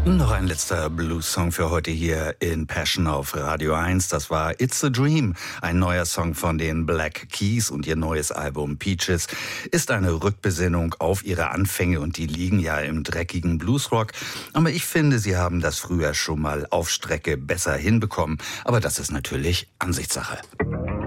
Noch ein letzter Blues-Song für heute hier in Passion auf Radio 1. Das war It's a Dream, ein neuer Song von den Black Keys, und ihr neues Album Peaches ist eine Rückbesinnung auf ihre Anfänge, und die liegen ja im dreckigen Bluesrock. Aber ich finde, sie haben das früher schon mal auf Strecke besser hinbekommen. Aber das ist natürlich Ansichtssache.